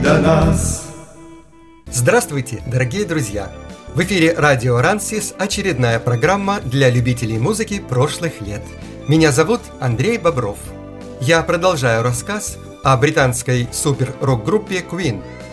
до нас. Здравствуйте, дорогие друзья! В эфире радио Рансис, очередная программа для любителей музыки прошлых лет. Меня зовут Андрей Бобров. Я продолжаю рассказ о британской супер-рок-группе Queen.